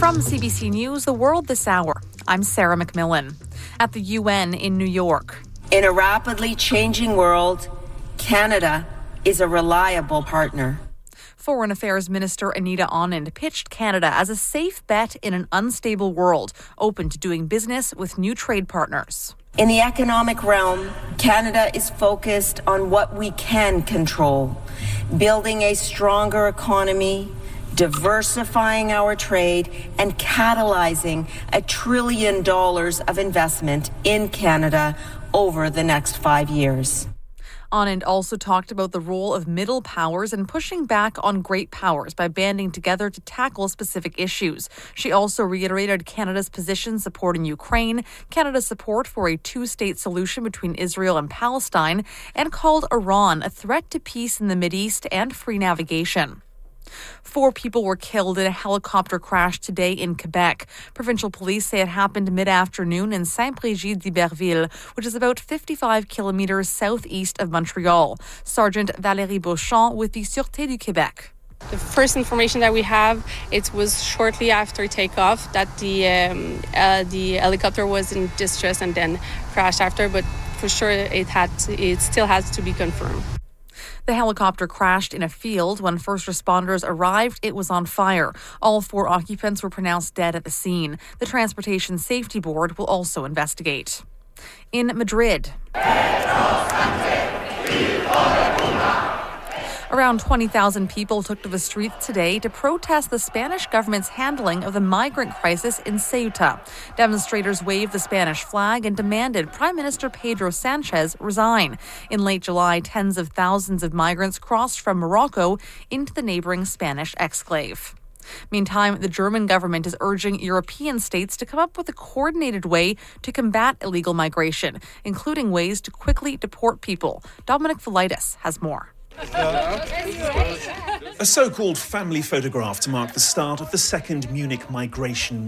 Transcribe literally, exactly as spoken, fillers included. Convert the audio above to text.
From C B C News, The World This Hour, I'm Sarah McMillan. At the U N in New York. In a rapidly changing world, Canada is a reliable partner. Foreign Affairs Minister Anita Anand pitched Canada as a safe bet in an unstable world, open to doing business with new trade partners. In the economic realm, Canada is focused on what we can control, building a stronger economy, diversifying our trade, and catalyzing a trillion dollars of investment in Canada over the next five years. Anand also talked about the role of middle powers and pushing back on great powers by banding together to tackle specific issues. She also reiterated Canada's position supporting Ukraine, Canada's support for a two-state solution between Israel and Palestine, and called Iran a threat to peace in the Mideast and free navigation. Four people were killed in a helicopter crash today in Quebec. Provincial police say it happened mid-afternoon in Saint-Brigid-d'Iberville, which is about fifty-five kilometres southeast of Montreal. Sergeant Valérie Beauchamp with the Sûreté du Québec. The first information that we have, it was shortly after takeoff that the um, uh, the helicopter was in distress and then crashed after, but for sure it had to, it still has to be confirmed. The helicopter crashed in a field. When first responders arrived, it was on fire. All four occupants were pronounced dead at the scene. The Transportation Safety Board will also investigate. In Madrid, around twenty thousand people took to the streets today to protest the Spanish government's handling of the migrant crisis in Ceuta. Demonstrators waved the Spanish flag and demanded Prime Minister Pedro Sanchez resign. In late July, tens of thousands of migrants crossed from Morocco into the neighboring Spanish exclave. Meantime, the German government is urging European states to come up with a coordinated way to combat illegal migration, including ways to quickly deport people. Dominic Velitis has more. A so-called family photograph to mark the start of the second Munich migration